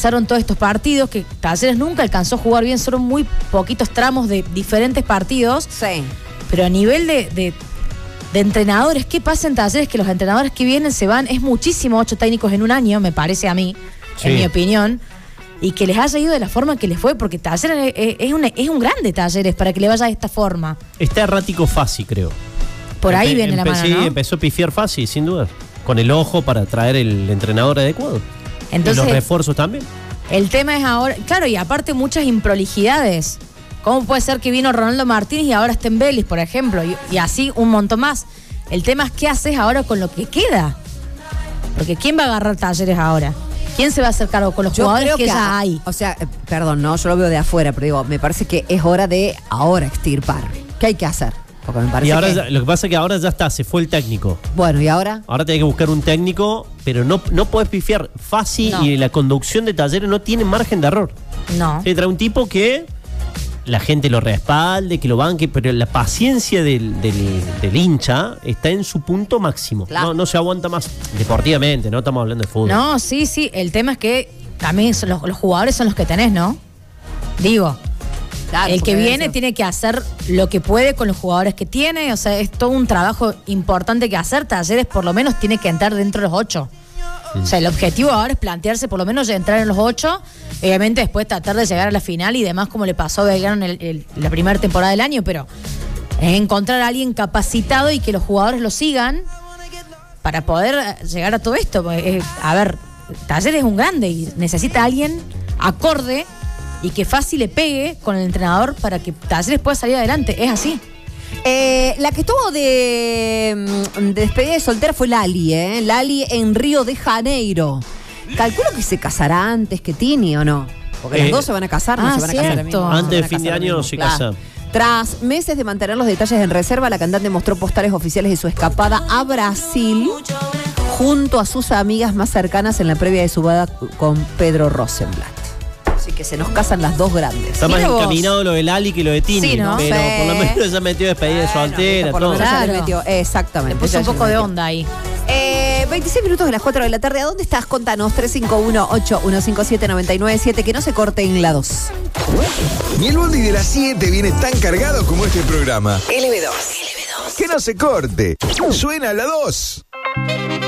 pasaron todos estos partidos, que Talleres nunca alcanzó a jugar bien, solo muy poquitos tramos de diferentes partidos. Sí. Pero a nivel de entrenadores, ¿qué pasa en Talleres? Que los entrenadores que vienen se van, es muchísimo 8 técnicos en un año, me parece a mí, en mi opinión, y que les haya ido de la forma que les fue, porque Talleres es un grande Talleres para que le vaya de esta forma. Está errático Fassi, creo. Por ahí viene la mano, sí, ¿no? empezó a pifiar Fassi, sin duda. Con el ojo para traer el entrenador adecuado. Entonces, y los refuerzos también. El tema es ahora, claro, y aparte muchas improlijidades. ¿Cómo puede ser que vino Ronaldo Martínez y ahora está en Vélez, por ejemplo? Y así un montón más. El tema es qué haces ahora con lo que queda. Porque ¿quién va a agarrar Talleres ahora? ¿Quién se va a hacer cargo con los jugadores que ya hay? O sea, perdón, no, yo lo veo de afuera, pero digo, me parece que es hora de ahora extirpar. ¿Qué hay que hacer? Porque me parece y ahora lo que pasa es que ahora ya está, se fue el técnico. Bueno, ¿y ahora? Ahora tenés que buscar un técnico, pero no podés pifiar. Fassi y la conducción de Talleres no tienen margen de error. No. Se trae un tipo que la gente lo respalde, que lo banque, pero la paciencia del hincha está en su punto máximo. Claro. No se aguanta más deportivamente, no estamos hablando de fútbol. No, sí. El tema es que también los jugadores son los que tenés, ¿no? Digo, Claro, el que viene tiene que hacer lo que puede con los jugadores que tiene. O sea, es todo un trabajo importante que hacer. Talleres por lo menos tiene que entrar dentro de los 8. O sea, el objetivo ahora es plantearse por lo menos entrar en los 8. Obviamente después tratar de llegar a la final y demás, como le pasó a Belgrano en la primera temporada del año, pero es encontrar a alguien capacitado y que los jugadores lo sigan para poder llegar a todo esto. A ver, Talleres es un grande y necesita a alguien acorde y que fácil le pegue con el entrenador para que Talleres pueda salir adelante. Es así. La que estuvo de despedida de soltera fue Lali, ¿eh? Lali en Río de Janeiro. Calculo que se casará antes que Tini, ¿o no? Porque las dos se van a casar, no se van a casar al mismo. Antes de fin de año se casan. Tras meses de mantener los detalles en reserva, la cantante mostró postales oficiales de su escapada a Brasil junto a sus amigas más cercanas en la previa de su boda con Pedro Rosenblatt. Así que se nos casan las dos grandes. Está más encaminado lo de Lali que lo de Tini, sí, ¿no? Pero por lo menos ya metió despedida de soltera, por lo todo. menos ya Claro. le metió, exactamente. Le puso un poco de onda ahí. 26 minutos de las 4 de la tarde. ¿A dónde estás? Contanos. 351-8157-997. Que no se corte en la 2. Ni el bondi de las 7 viene tan cargado como este programa. LB2. Que no se corte. Suena la 2.